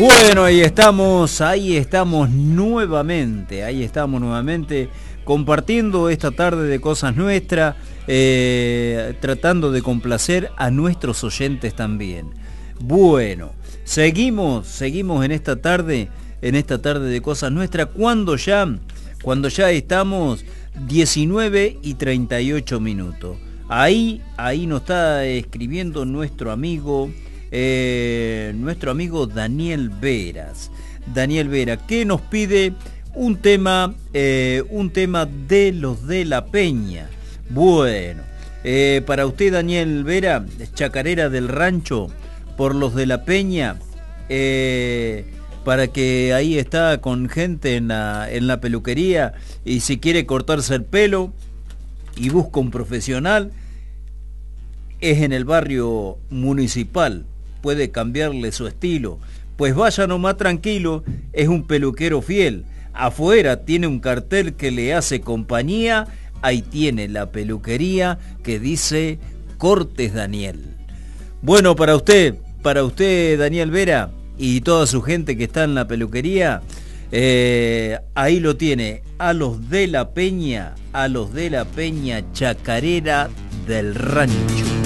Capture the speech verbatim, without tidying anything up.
Bueno, ahí estamos, ahí estamos nuevamente, ahí estamos nuevamente compartiendo esta tarde de Cosas Nuestras, eh, tratando de complacer a nuestros oyentes también. Bueno, seguimos, seguimos en esta tarde, en esta tarde de Cosas Nuestras, cuando ya, cuando ya estamos diecinueve y treinta y ocho minutos. Ahí, ahí nos está escribiendo nuestro amigo... Eh, nuestro amigo Daniel Veras. Daniel Vera, que nos pide un tema, eh, un tema de los de la Peña. Bueno, eh, para usted, Daniel Vera, chacarera del rancho, por los de la Peña, eh, para que ahí está con gente en la, en la peluquería, y si quiere cortarse el pelo y busca un profesional, es en el barrio Municipal. Puede cambiarle su estilo, pues vaya nomás tranquilo, es un peluquero fiel. Afuera tiene un cartel que le hace compañía, ahí tiene la peluquería que dice Cortes Daniel. Bueno, para usted, para usted Daniel Vera y toda su gente que está en la peluquería, eh, ahí lo tiene, a los de la Peña, a los de la Peña, chacarera del rancho.